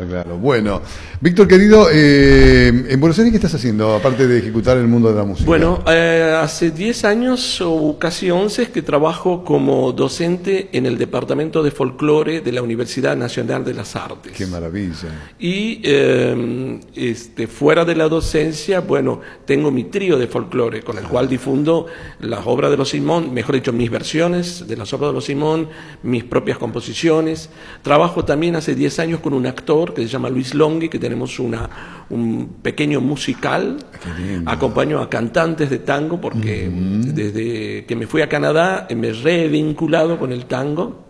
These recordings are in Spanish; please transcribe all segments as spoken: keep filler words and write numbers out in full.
Claro, claro. Bueno, Víctor querido, eh, en Buenos Aires, ¿qué estás haciendo, aparte de ejecutar el mundo de la música? Bueno, eh, hace diez años o casi once que trabajo como docente en el Departamento de Folclore de la Universidad Nacional de las Artes. ¡Qué maravilla! Y eh, este, fuera de la docencia, bueno, tengo mi trío de folclore, con el cual difundo las obras de los Simón, mejor dicho, mis versiones de las obras de los Simón, mis propias composiciones. Trabajo también hace diez años con un actor que se llama Luis Longhi, que tenemos una, un pequeño musical. Acompaño a cantantes de tango porque uh-huh. desde que me fui a Canadá me he revinculado con el tango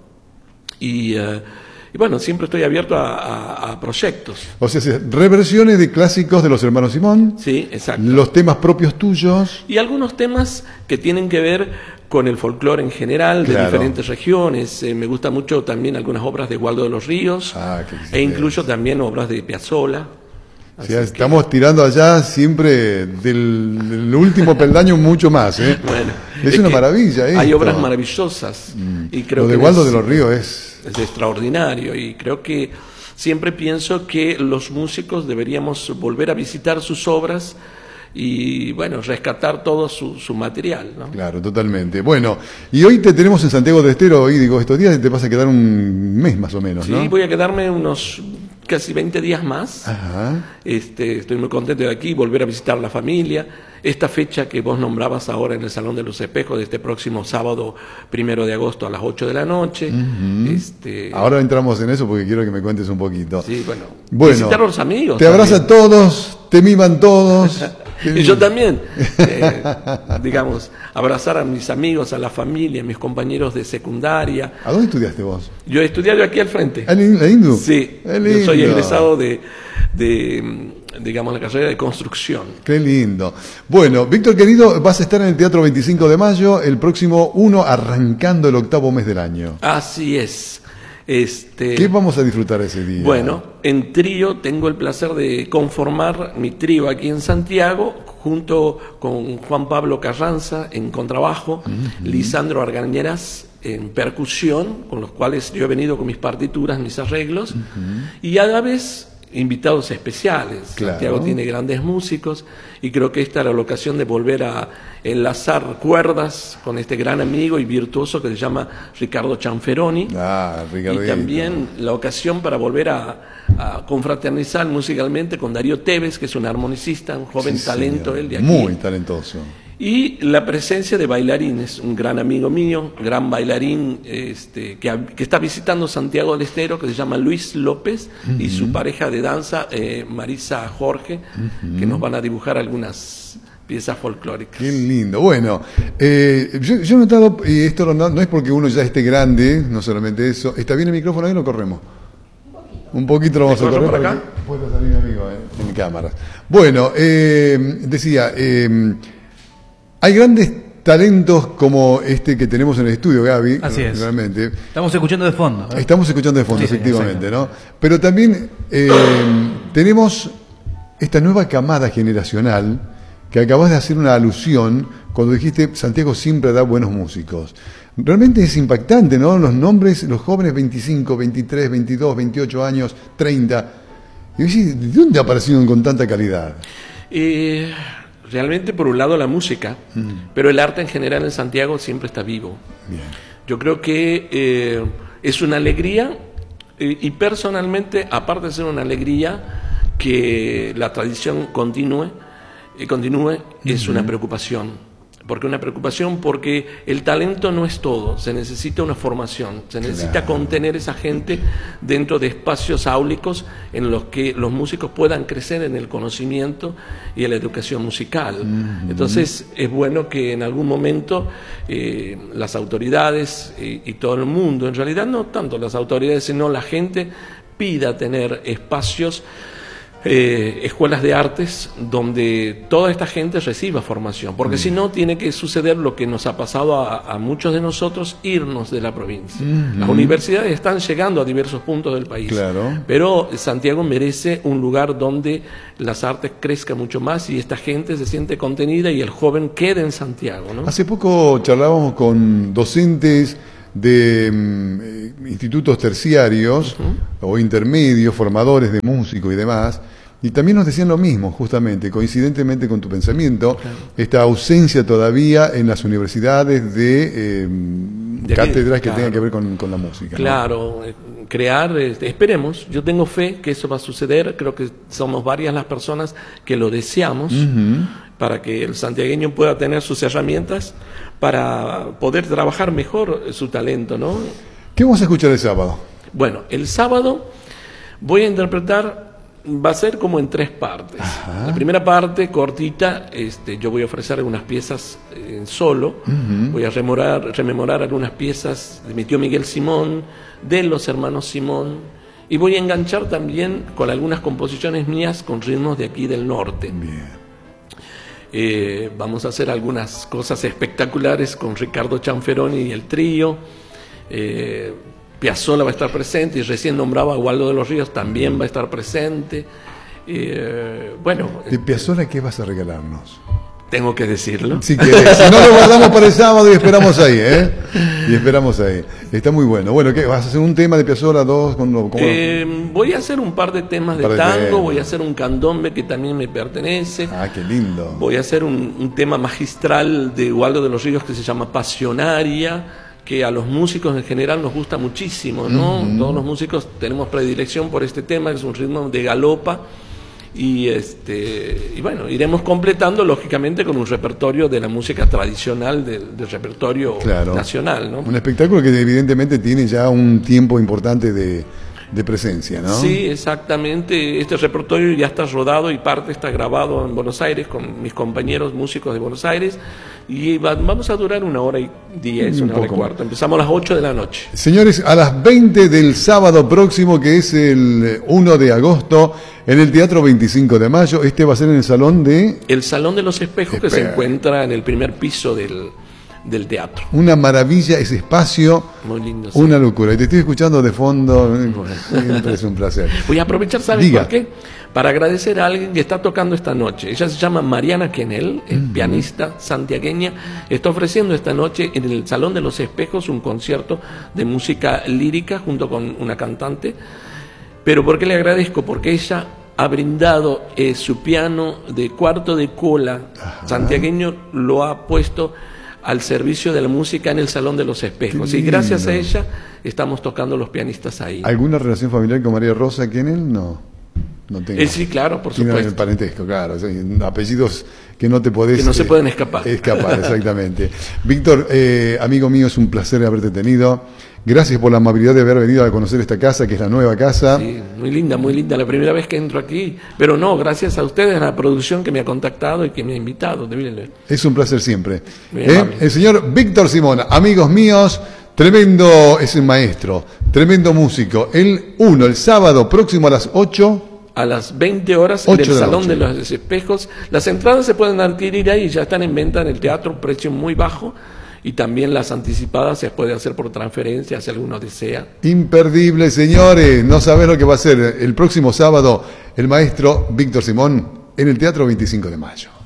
y, uh, y bueno, siempre estoy abierto a, a, a proyectos. O sea, reversiones de clásicos de los hermanos Simón. Sí, exacto. Los temas propios tuyos. Y algunos temas que tienen que ver con el folclore en general, de claro. diferentes regiones. Eh, me gusta mucho también algunas obras de Waldo de los Ríos, ah, e incluso también obras de Piazzolla. O sea, estamos que... tirando allá siempre del, del último peldaño mucho más. ¿eh? Bueno, es, es una maravilla. Esto. Hay obras maravillosas. Mm. Y creo Lo de que Waldo es, de los Ríos es... es extraordinario. Y creo que siempre pienso que los músicos deberíamos volver a visitar sus obras y, bueno, rescatar todo su, su material, ¿no? Claro, totalmente. Bueno, y hoy te tenemos en Santiago del Estero, hoy digo, estos días te vas a quedar un mes más o menos, sí, ¿no? Sí, voy a quedarme unos casi veinte días más. Ajá. Este, estoy muy contento de aquí, volver a visitar la familia. Esta fecha que vos nombrabas ahora en el Salón de los Espejos, de este próximo sábado, primero de agosto a las ocho de la noche. Uh-huh. este... Ahora entramos en eso porque quiero que me cuentes un poquito. Sí, bueno. bueno visitar a los amigos. Te abraza a todos, te miman todos. Y yo también, eh, digamos, abrazar a mis amigos, a la familia, a mis compañeros de secundaria. ¿A dónde estudiaste vos? Yo he estudiado aquí al frente. ¿En la Indu? Sí, yo soy egresado de, de, digamos, la carrera de construcción. Qué lindo. Bueno, Víctor querido, vas a estar en el Teatro veinticinco de mayo, el próximo uno, arrancando el octavo mes del año. Así es. Este, ¿Qué vamos a disfrutar ese día? Bueno, en trío tengo el placer de conformar mi trío aquí en Santiago, junto con Juan Pablo Carranza en contrabajo, uh-huh. Lisandro Argañeras en percusión, con los cuales yo he venido con mis partituras, mis arreglos, uh-huh. y a la vez invitados especiales. Claro. Santiago tiene grandes músicos y creo que esta era la ocasión de volver a enlazar cuerdas con este gran amigo y virtuoso que se llama Ricardo Cianferoni. Ah, Ricardo. Y también la ocasión para volver a, a confraternizar musicalmente con Darío Tevez, que es un armonicista, un joven sí, talento, él de aquí. Muy talentoso. Y la presencia de bailarines, un gran amigo mío, gran bailarín este, que, que está visitando Santiago del Estero, que se llama Luis López, uh-huh. y su pareja de danza, eh, Marisa Jorge, uh-huh. que nos van a dibujar algunas piezas folclóricas. Qué lindo. Bueno, eh, yo, yo he notado, y esto no, no es porque uno ya esté grande, no solamente eso. ¿Está bien el micrófono ahí o lo corremos? Un poquito. Un poquito lo vamos a correr. ¿Por acá? Puede salir amigo, eh, en cámaras. Bueno, eh, decía... Eh, hay grandes talentos como este que tenemos en el estudio, Gaby. Así es. Realmente. Estamos escuchando de fondo. ¿eh? Estamos escuchando de fondo, sí, efectivamente, ¿no? Pero también eh, tenemos esta nueva camada generacional que acabas de hacer una alusión cuando dijiste Santiago siempre da buenos músicos. Realmente es impactante, ¿no? Los nombres, los jóvenes veinticinco, veintitrés, veintidós, veintiocho años, treinta. Y decís, ¿de dónde aparecieron con tanta calidad? Eh... Realmente, por un lado, la música, mm. pero el arte en general en Santiago siempre está vivo. Bien. Yo creo que eh, es una alegría eh, y personalmente, aparte de ser una alegría, que la tradición continúe, eh, continúe mm-hmm. es una preocupación. Porque una preocupación porque el talento no es todo, se necesita una formación, se necesita claro. contener esa gente dentro de espacios áulicos en los que los músicos puedan crecer en el conocimiento y en la educación musical. Uh-huh. Entonces es bueno que en algún momento eh, las autoridades y, y todo el mundo, en realidad no tanto las autoridades, sino la gente pida tener espacios, Eh, escuelas de artes donde toda esta gente reciba formación, porque mm. si no tiene que suceder lo que nos ha pasado a, a muchos de nosotros, irnos de la provincia. Mm-hmm. Las universidades están llegando a diversos puntos del país, claro. pero Santiago merece un lugar donde las artes crezcan mucho más y esta gente se siente contenida y el joven quede en Santiago, ¿no? Hace poco charlábamos con docentes de um, institutos terciarios uh-huh. o intermedios, formadores de músicos y demás, y también nos decían lo mismo, justamente, coincidentemente con tu pensamiento, claro. esta ausencia todavía en las universidades de, eh, de cátedras que, que claro. tengan que ver con, con la música. Claro, ¿no? Crear, este, esperemos, yo tengo fe que eso va a suceder, creo que somos varias las personas que lo deseamos, uh-huh. para que el santiagueño pueda tener sus herramientas para poder trabajar mejor su talento, ¿no? ¿Qué vamos a escuchar el sábado? Bueno, el sábado voy a interpretar... Va a ser como en tres partes. Ajá. La primera parte, cortita, este, yo voy a ofrecer algunas piezas en solo, uh-huh. voy a rememorar, rememorar algunas piezas de mi tío Miguel Simón, de los hermanos Simón, y voy a enganchar también con algunas composiciones mías con ritmos de aquí del norte. Bien. Eh, vamos a hacer algunas cosas espectaculares con Ricardo Chanferoni y el trío. Eh, Piazzolla va a estar presente, y recién nombraba a Waldo de los Ríos, también va a estar presente. Eh, bueno, ¿de Piazzolla qué vas a regalarnos? Tengo que decirlo. Si querés, si no lo guardamos para el sábado y esperamos ahí, ¿eh? Y esperamos ahí. Está muy bueno. Bueno, ¿qué? ¿Vas a hacer un tema de Piazzolla, dos? ¿Cómo? Eh, voy a hacer un par de temas de tango, de voy a hacer un candombe que también me pertenece. Ah, qué lindo. Voy a hacer un, un tema magistral de Waldo de los Ríos que se llama Pasionaria, que a los músicos en general nos gusta muchísimo, ¿no? Uh-huh. Todos los músicos tenemos predilección por este tema, que es un ritmo de galopa, y este y bueno, iremos completando lógicamente con un repertorio de la música tradicional, del, del repertorio claro. nacional, ¿no? Un espectáculo que evidentemente tiene ya un tiempo importante de, de presencia, ¿no? Sí, exactamente. Este repertorio ya está rodado y parte está grabado en Buenos Aires con mis compañeros músicos de Buenos Aires, y va, vamos a durar una hora y diez, una hora y cuarto. Empezamos a las ocho de la noche. Señores, a las veinte del sábado próximo, que es el uno de agosto, en el Teatro veinticinco de mayo, este va a ser en el Salón de... El Salón de los Espejos, Espera. que se encuentra en el primer piso del... del teatro. Una maravilla ese espacio. Muy lindo. Sí. Una locura. Y te estoy escuchando de fondo. Siempre es un placer. Voy a aprovechar, ¿sabes Diga. por qué? Para agradecer a alguien que está tocando esta noche. Ella se llama Mariana Quenel, es uh-huh. pianista santiagueña. Está ofreciendo esta noche en el Salón de los Espejos un concierto de música lírica junto con una cantante. Pero ¿por qué le agradezco? Porque ella ha brindado eh, su piano de cuarto de cola. Ajá. Santiagueño lo ha puesto al servicio de la música en el Salón de los Espejos. Y gracias a ella estamos tocando los pianistas ahí. ¿Alguna relación familiar con María Rosa Quenel? No. No tengo. Eh, sí, claro, por supuesto. El parentesco, claro. O sea, apellidos que no te podés... Que no se pueden escapar. Escapar, exactamente. Víctor, eh, amigo mío, es un placer haberte tenido. Gracias por la amabilidad de haber venido a conocer esta casa, que es la nueva casa. Sí, muy linda, muy linda. La primera vez que entro aquí. Pero no, gracias a ustedes, a la producción que me ha contactado y que me ha invitado. Es un placer siempre. ¿Eh? El señor Víctor Simón, amigos míos, tremendo, es un maestro, tremendo músico. El uno, el sábado próximo a las ocho... A las veinte horas en el Salón de los Espejos. Las entradas se pueden adquirir ahí, ya están en venta en el teatro, precio muy bajo. Y también las anticipadas se puede hacer por transferencia si alguno desea. Imperdible, señores. No sabés lo que va a ser el próximo sábado el maestro Víctor Simón en el Teatro veinticinco de mayo.